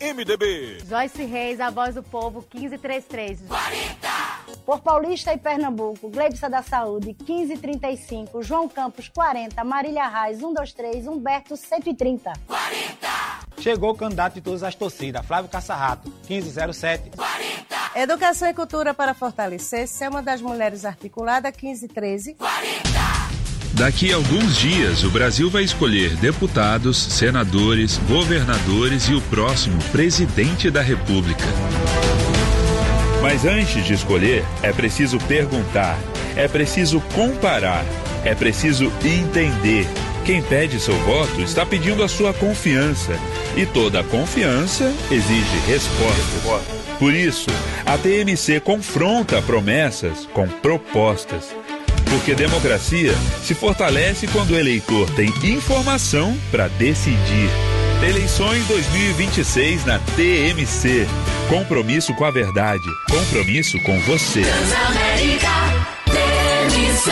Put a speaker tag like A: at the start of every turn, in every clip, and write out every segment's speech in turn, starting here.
A: MDB.
B: Joyce Reis, a voz do povo, 1533.
C: 40!
D: Por Paulista e Pernambuco, Gleibson da Saúde, 1535. João Campos, 40. Marília Reis, 123. Humberto, 130.
C: 40!
E: Chegou o candidato de todas as torcidas, Flávio Caçarrato, 1507.
C: 40!
F: Educação e Cultura para fortalecer, Selma das Mulheres Articulada, 1513.
C: 40!
G: Daqui a alguns dias, o Brasil vai escolher deputados, senadores, governadores e o próximo presidente da República. Mas antes de escolher, é preciso perguntar, é preciso comparar, é preciso entender. Quem pede seu voto está pedindo a sua confiança. E toda confiança exige resposta. Por isso, a TMC confronta promessas com propostas. Porque democracia se fortalece quando o eleitor tem informação para decidir. Eleições 2026 na TMC. Compromisso com a verdade. Compromisso com você.
C: Transamérica TMC.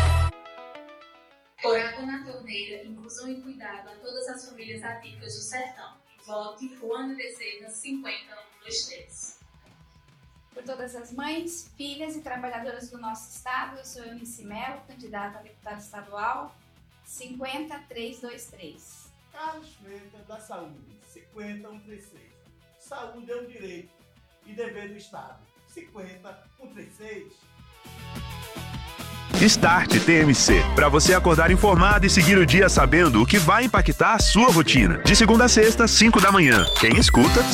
H: Por Água na Torneira, inclusão e cuidado a todas as famílias atípicas do sertão. Vote Juana Bezerra 50123.
I: Por todas as mães, filhas e trabalhadoras do nosso estado, eu sou Eunice Melo, candidata a deputada estadual, 50323.
J: Carlos Freitas da Saúde, 50136. Saúde é um direito e dever do Estado, 50136.
K: Start TMC, para você acordar informado e seguir o dia sabendo o que vai impactar a sua rotina. De segunda a sexta, 5 da manhã. Quem escuta,